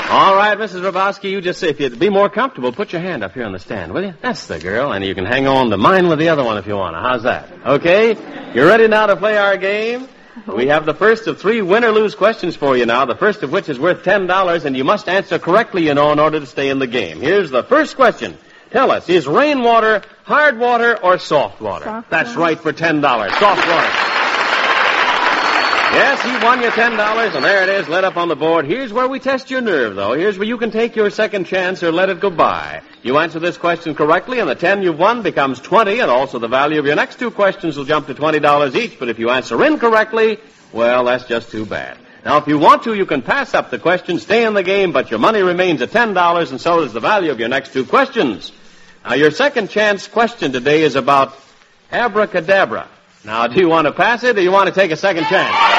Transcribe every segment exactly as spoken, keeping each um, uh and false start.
All right, Missus Rabowski, you just say, if you'd be more comfortable, put your hand up here on the stand, will you? That's the girl, and you can hang on to mine with the other one if you want to. How's that? Okay? You ready now to play our game? We have the first of three win-or-lose questions for you now, the first of which is worth ten dollars, and you must answer correctly, you know, in order to stay in the game. Here's the first question. Tell us, is rainwater hard water or soft water? Soft That's water. right for ten dollars. Soft water. Yes, you won your ten dollars, and there it is, lit up on the board. Here's where we test your nerve, though. Here's where you can take your second chance or let it go by. You answer this question correctly, and the ten you've won becomes twenty, and also the value of your next two questions will jump to twenty dollars each. But if you answer incorrectly, well, that's just too bad. Now, if you want to, you can pass up the question, stay in the game, but your money remains at ten dollars, and so does the value of your next two questions. Now, your second chance question today is about abracadabra. Now, do you want to pass it, or do you want to take a second chance?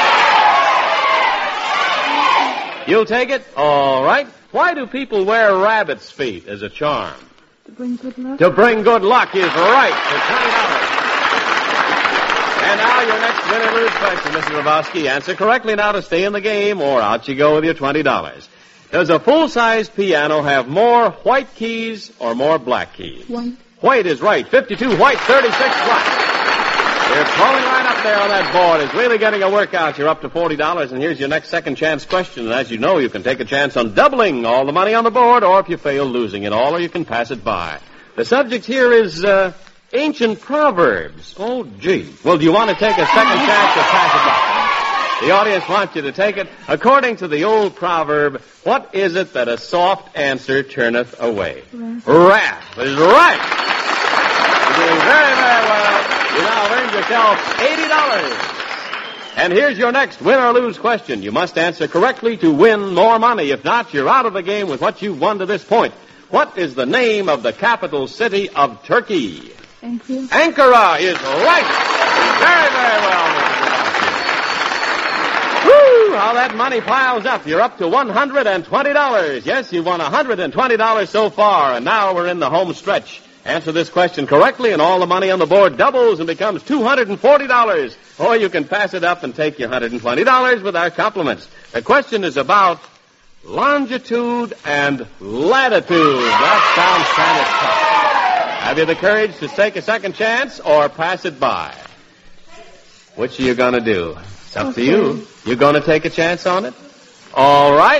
You'll take it? All right. Why do people wear rabbit's feet as a charm? To bring good luck. To bring good luck is right for twenty dollars. And now your next win-or-lose question, Missus Rabowski. Answer correctly now to stay in the game, or out you go with your twenty dollars. Does a full-size piano have more white keys or more black keys? White. White is right. fifty-two white, thirty-six black. You're throwing right up there on that board. It's really getting a workout. You're up to forty dollars, and here's your next second chance question. And as you know, you can take a chance on doubling all the money on the board, or if you fail, losing it all, or you can pass it by. The subject here is uh, ancient proverbs. Oh, gee. Well, do you want to take a second chance or pass it by? The audience wants you to take it. According to the old proverb, what is it that a soft answer turneth away? Wrath. Wrath is right. You're doing very, very well. You now earned yourself eighty dollars. And here's your next win or lose question. You must answer correctly to win more money. If not, you're out of the game with what you've won to this point. What is the name of the capital city of Turkey? Ankara. Ankara is right. Very, very well, Missus Rabowski. Woo! How that money piles up. You're up to one hundred twenty dollars. Yes, you won one hundred twenty dollars so far, and now we're in the home stretch. Answer this question correctly, and all the money on the board doubles and becomes two hundred forty dollars. Or you can pass it up and take your one hundred twenty dollars with our compliments. The question is about longitude and latitude. That sounds kind of tough. Have you the courage to take a second chance or pass it by? Which are you going to do? It's up Okay. to you. You going to take a chance on it? All right.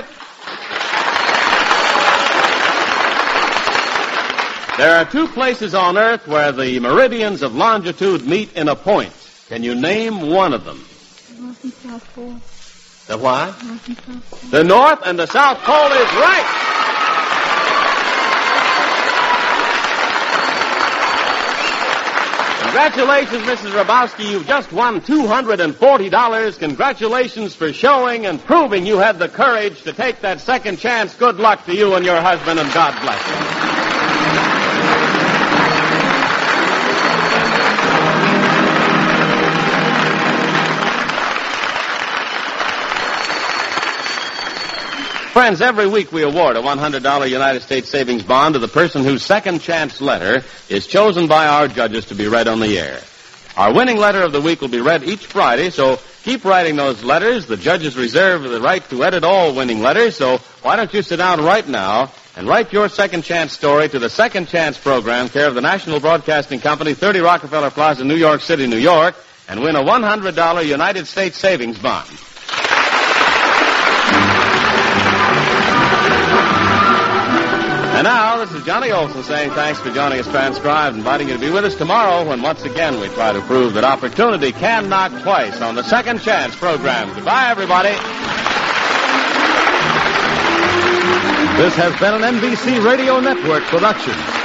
There are two places on Earth where the meridians of longitude meet in a point. Can you name one of them? North and South Pole. The what? North and South Pole. The North and the South Pole is right. Congratulations, Missus Rabowski. You've just won two hundred forty dollars. Congratulations for showing and proving you had the courage to take that second chance. Good luck to you and your husband, and God bless you. Friends, every week we award a one hundred dollars United States savings bond to the person whose second chance letter is chosen by our judges to be read on the air. Our winning letter of the week will be read each Friday, so keep writing those letters. The judges reserve the right to edit all winning letters, so why don't you sit down right now and write your second chance story to the Second Chance program, care of the National Broadcasting Company, thirty Rockefeller Plaza, New York City, New York, and win a one hundred dollars United States savings bond. And now, this is Johnny Olson saying thanks for joining us transcribed, inviting you to be with us tomorrow when once again we try to prove that opportunity can knock twice on the Second Chance program. Goodbye, everybody. This has been an N B C Radio Network production.